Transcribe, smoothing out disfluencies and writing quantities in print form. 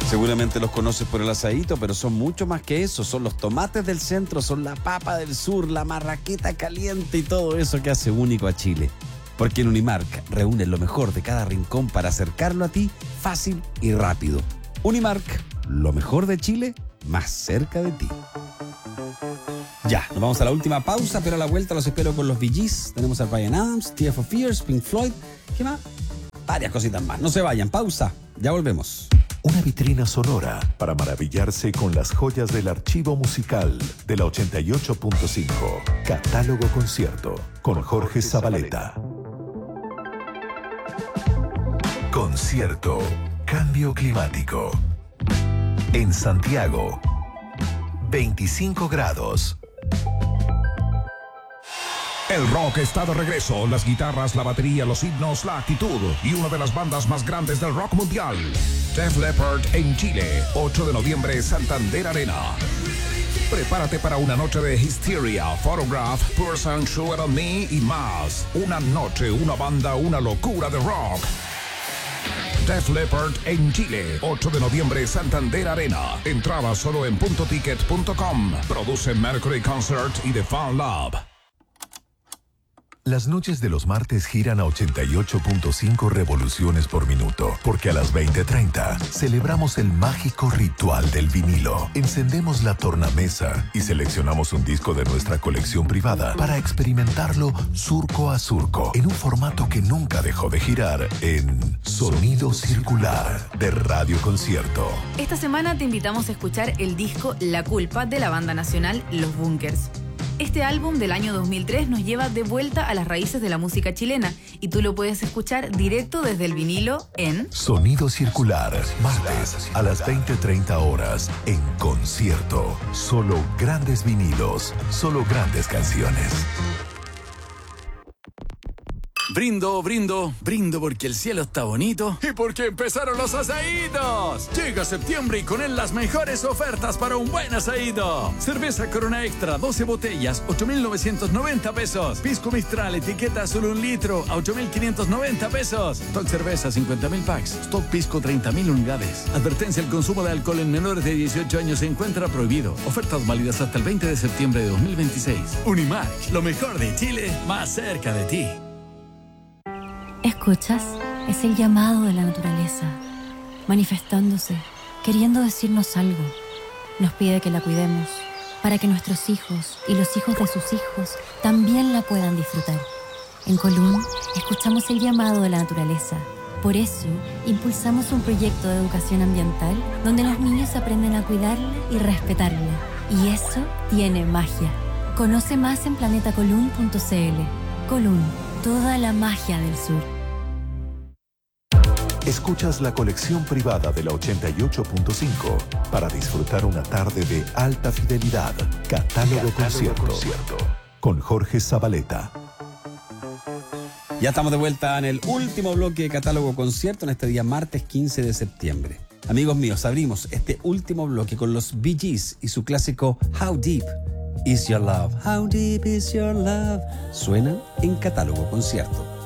Seguramente los conoces por el asadito, pero son mucho más que eso. Son los tomates del centro, son la papa del sur, la marraqueta caliente y todo eso que hace único a Chile. Porque en Unimark reúnen lo mejor de cada rincón para acercarlo a ti fácil y rápido. Unimark, lo mejor de Chile, más cerca de ti. Ya, nos vamos a la última pausa, pero a la vuelta los espero con los Bee Gees. Tenemos a Bryan Adams, Tears for Fears, Pink Floyd. ¿Qué más? Varias cositas más. No se vayan, pausa. Ya volvemos. Una vitrina sonora para maravillarse con las joyas del archivo musical de la 88.5. Catálogo Concierto con Jorge Zabaleta. Concierto Cambio Climático. En Santiago, 25 grados. El rock está de regreso, las guitarras, la batería, los himnos, la actitud y una de las bandas más grandes del rock mundial. Def Leppard en Chile, 8 de noviembre, Santander Arena. Prepárate para una noche de Hysteria, Photograph, Person, Sugar on Me y más. Una noche, una banda, una locura de rock. Def Leppard en Chile, 8 de noviembre, Santander Arena. Entrada solo en puntoticket.com. Produce Mercury Concert y The Fan Lab. Las noches de los martes giran a 88.5 revoluciones por minuto, porque a las 20:30 celebramos el mágico ritual del vinilo. Encendemos la tornamesa y seleccionamos un disco de nuestra colección privada para experimentarlo surco a surco, en un formato que nunca dejó de girar, en Sonido Circular de Radio Concierto. Esta semana te invitamos a escuchar el disco La Culpa de la banda nacional Los Bunkers. Este álbum del año 2003 nos lleva de vuelta a las raíces de la música chilena y tú lo puedes escuchar directo desde el vinilo en Sonido Circular, martes a las 20:30 horas en Concierto. Solo grandes vinilos, solo grandes canciones. Brindo, brindo, brindo porque el cielo está bonito y porque empezaron los asaditos. Llega septiembre y con él las mejores ofertas para un buen asadito. Cerveza Corona Extra, 12 botellas, 8.990 pesos. Pisco Mistral, etiqueta solo 1 litro, a 8.590 pesos. Stock Cerveza, 50.000 packs. Stock Pisco, 30.000 unidades. Advertencia, el consumo de alcohol en menores de 18 años se encuentra prohibido. Ofertas válidas hasta el 20 de septiembre de 2026. Unimark, lo mejor de Chile, más cerca de ti. ¿Escuchas? Es el llamado de la naturaleza, manifestándose, queriendo decirnos algo. Nos pide que la cuidemos, para que nuestros hijos y los hijos de sus hijos también la puedan disfrutar. En Colún, escuchamos el llamado de la naturaleza. Por eso, impulsamos un proyecto de educación ambiental donde los niños aprenden a cuidarla y respetarla. Y eso tiene magia. Conoce más en planetacolún.cl. Colún, toda la magia del sur. Escuchas la colección privada de la 88.5 para disfrutar una tarde de alta fidelidad. Catálogo Concierto con Jorge Zabaleta. Ya estamos de vuelta en el último bloque de Catálogo Concierto en este día martes 15 de septiembre. Amigos míos, abrimos este último bloque con los Bee Gees y su clásico How Deep Is Your Love. How Deep Is Your Love. Suena en Catálogo Concierto.